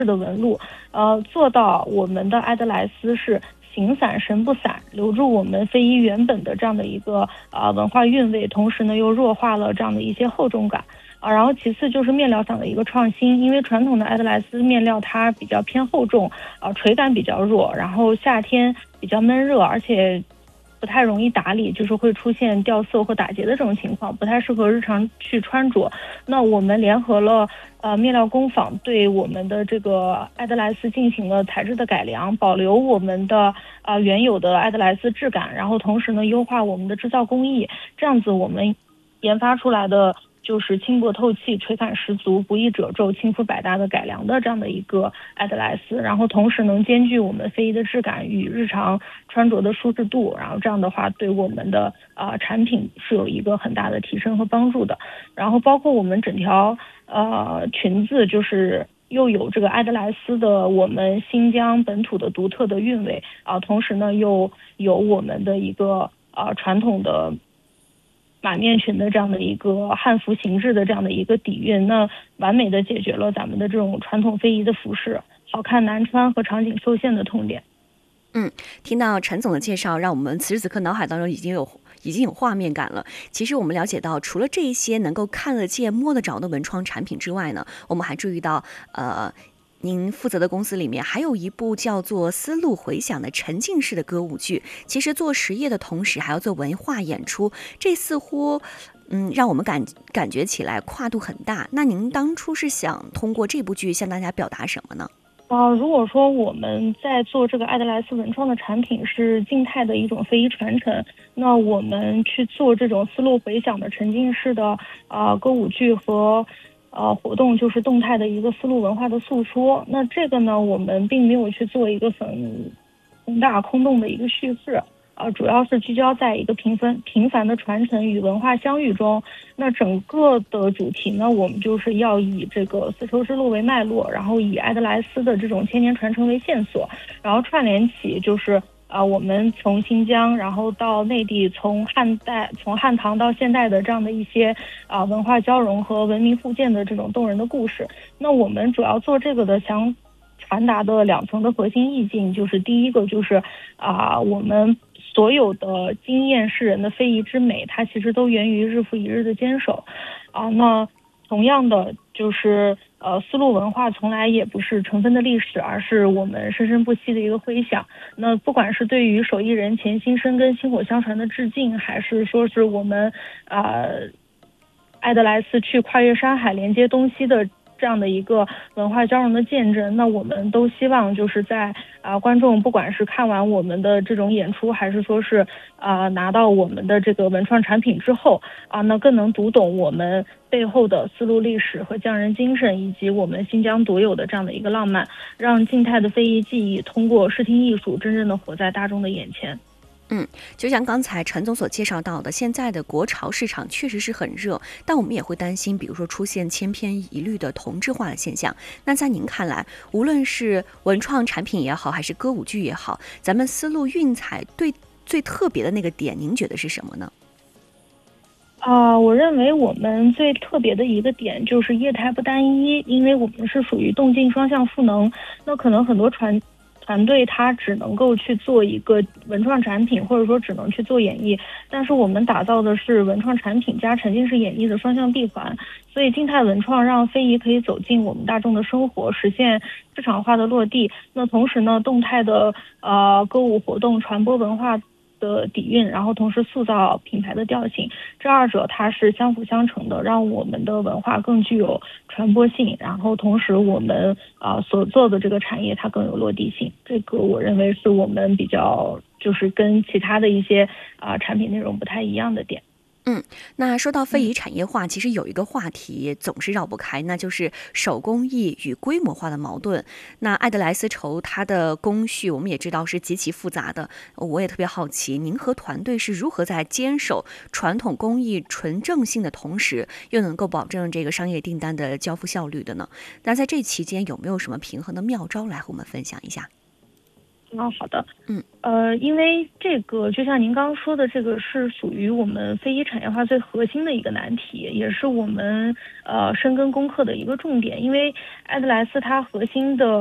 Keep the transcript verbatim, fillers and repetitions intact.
的纹路，呃，做到我们的爱德莱丝是形散神不散，留住我们非遗原本的这样的一个呃文化韵味，同时呢又弱化了这样的一些厚重感。啊，然后其次就是面料上的一个创新，因为传统的爱德莱丝面料它比较偏厚重，啊，垂感比较弱，然后夏天比较闷热，而且不太容易打理，就是会出现掉色或打结的这种情况，不太适合日常去穿着。那我们联合了呃面料工坊，对我们的这个爱德莱丝进行了材质的改良，保留我们的呃原有的爱德莱丝质感，然后同时呢优化我们的制造工艺，这样子我们研发出来的就是轻薄透气、垂感十足、不易褶皱、轻肤百搭的改良的这样的一个爱德莱丝，然后同时能兼具我们非遗的质感与日常穿着的舒适度，然后这样的话对我们的呃产品是有一个很大的提升和帮助的。然后包括我们整条呃裙子就是又有这个爱德莱丝的我们新疆本土的独特的韵味啊、呃，同时呢又有我们的一个呃传统的马面裙的这样的一个汉服形制的这样的一个底蕴，那完美的解决了咱们的这种传统非遗的服饰好看难穿和场景受限的痛点。 嗯，听到陈总的介绍，让我们此时此刻脑海当中已经有已经有画面感了。其实我们了解到，除了这一些能够看得见、摸得着的文创产品之外呢，我们还注意到，呃。您负责的公司里面还有一部叫做《丝路回响》的沉浸式的歌舞剧，其实做实业的同时还要做文化演出，这似乎嗯让我们感感觉起来跨度很大。那您当初是想通过这部剧向大家表达什么呢？ 啊、呃，如果说我们在做这个爱德莱丝文创的产品是静态的一种非遗传承，那我们去做这种丝路回响的沉浸式的啊、呃、歌舞剧和呃，活动就是动态的一个丝路文化的诉说。那这个呢，我们并没有去做一个很宏大空洞的一个叙事，呃，主要是聚焦在一个平凡平凡的传承与文化相遇中。那整个的主题呢，我们就是要以这个丝绸之路为脉络，然后以爱德莱丝的这种千年传承为线索，然后串联起就是啊、呃，我们从新疆，然后到内地，从汉代、从汉唐到现代的这样的一些啊、呃、文化交融和文明复建的这种动人的故事。那我们主要做这个的，想传达的两层的核心意境，就是第一个就是啊、呃，我们所有的惊艳世人的非遗之美，它其实都源于日复一日的坚守啊、呃。那同样的就是呃，丝路文化从来也不是尘封的历史，而是我们生生不息的一个回响。那不管是对于手艺人潜心深耕、薪火相传的致敬，还是说是我们呃爱德莱丝去跨越山海、连接东西的这样的一个文化交融的见证，那我们都希望就是在啊、呃、观众不管是看完我们的这种演出，还是说是啊、呃、拿到我们的这个文创产品之后啊、呃，那更能读懂我们背后的丝路历史和匠人精神，以及我们新疆独有的这样的一个浪漫，让静态的非遗技艺通过视听艺术真正的活在大众的眼前。 嗯，就像刚才陈总所介绍到的，现在的国潮市场确实是很热，但我们也会担心，比如说出现千篇一律的同质化的现象。那在您看来，无论是文创产品也好，还是歌舞剧也好，咱们丝路运彩对最特别的那个点，您觉得是什么呢？ 啊、呃，我认为我们最特别的一个点就是业态不单一，因为我们是属于动静双向赋能，那可能很多传团队它只能够去做一个文创产品，或者说只能去做演绎，但是我们打造的是文创产品加沉浸式演绎的双向闭环，所以静态文创让非遗可以走进我们大众的生活，实现市场化的落地。那同时呢，动态的呃歌舞活动传播文化的底蕴，然后同时塑造品牌的调性，这二者它是相辅相成的，让我们的文化更具有传播性，然后同时我们啊、呃、所做的这个产业它更有落地性，这个我认为是我们比较就是跟其他的一些啊、呃、产品内容不太一样的点。 嗯，那说到非遗产业化，其实有一个话题总是绕不开，那就是手工艺与规模化的矛盾。那爱德莱丝绸它的工序我们也知道是极其复杂的，我也特别好奇，您和团队是如何在坚守传统工艺纯正性的同时，又能够保证这个商业订单的交付效率的呢？那在这期间有没有什么平衡的妙招来和我们分享一下？ 啊，好的， 嗯， 呃，因为这个就像您刚刚说的，这个是属于我们非遗产业化最核心的一个难题，也是我们呃深耕攻克的一个重点。因为艾德莱斯它核心的